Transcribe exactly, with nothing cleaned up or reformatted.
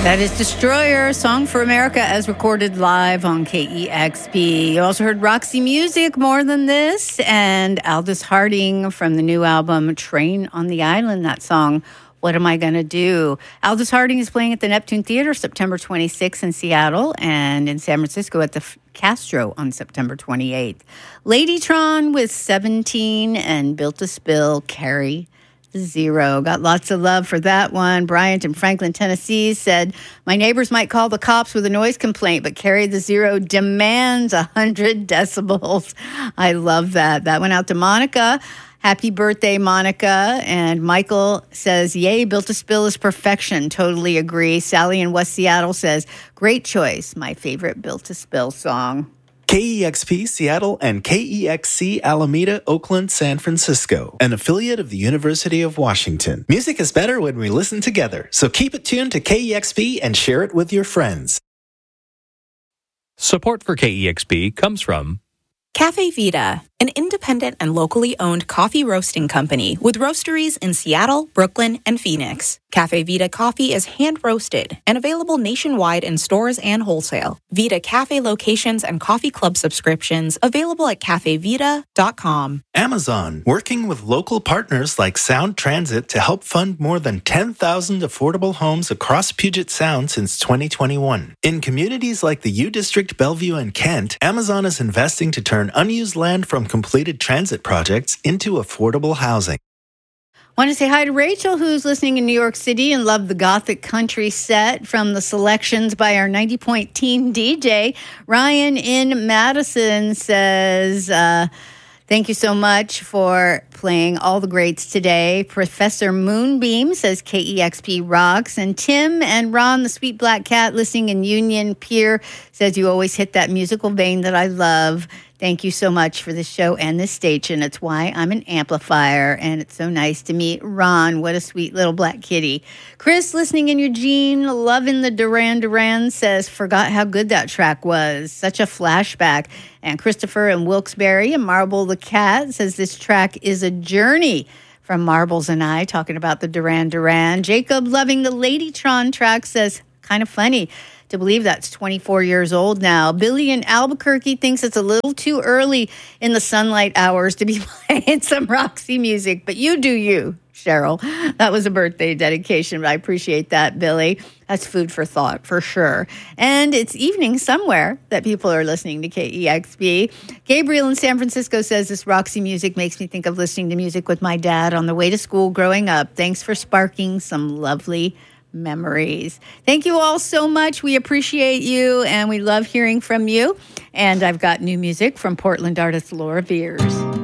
That is Destroyer, Song for America, as recorded live on K E X P. You also heard Roxy Music, More Than This, and Aldous Harding from the new album Train on the Island, that song, What Am I Gonna Do? Aldous Harding is playing at the Neptune Theater September twenty-sixth in Seattle, and in San Francisco at the Castro on September twenty-eighth. Ladytron with seventeen and Built to Spill, Carry Zero. Got lots of love for that one. Bryant in Franklin, Tennessee said, my neighbors might call the cops with a noise complaint, but Carry the Zero demands one hundred decibels. I love that. That went out to Monica. Happy birthday, Monica. And Michael says, yay, Built to Spill is perfection. Totally agree. Sally in West Seattle says, great choice. My favorite Built to Spill song. K E X P Seattle and K E X C Alameda, Oakland, San Francisco, an affiliate of the University of Washington. Music is better when we listen together, so keep it tuned to K E X P and share it with your friends. Support for K E X P comes from Cafe Vita, an independent and locally owned coffee roasting company with roasteries in Seattle, Brooklyn, and Phoenix. Cafe Vita coffee is hand-roasted and available nationwide in stores and wholesale. Vita Cafe locations and coffee club subscriptions available at cafe vita dot com. Amazon, working with local partners like Sound Transit to help fund more than ten thousand affordable homes across Puget Sound since twenty twenty-one. In communities like the U District, Bellevue, and Kent, Amazon is investing to turn unused land from completed transit projects into affordable housing. Want to say hi to Rachel, who's listening in New York City and loved the Gothic country set from the selections by our ninety point teen D J. Ryan in Madison says, uh, thank you so much for playing all the greats today. Professor Moonbeam says K E X P rocks. And Tim and Ron, the sweet black cat, listening in Union Pier, says you always hit that musical vein that I love. Thank you so much for this show and this station. It's why I'm an amplifier, and it's so nice to meet Ron. What a sweet little black kitty. Chris, listening in Eugene, loving the Duran Duran, says, forgot how good that track was. Such a flashback. And Christopher in Wilkes-Barre and Marble the Cat says this track is a journey from Marbles and I, talking about the Duran Duran. Jacob, loving the Ladytron track, says, kind of funny to believe that's twenty-four years old now. Billy in Albuquerque thinks it's a little too early in the sunlight hours to be playing some Roxy music, but you do you, Cheryl. That was a birthday dedication, but I appreciate that, Billy. That's food for thought, for sure. And it's evening somewhere that people are listening to K E X P. Gabriel in San Francisco says this Roxy music makes me think of listening to music with my dad on the way to school growing up. Thanks for sparking some lovely memories. Thank you all so much. We appreciate you, and we love hearing from you. And I've got new music from Portland artist Laura Beers.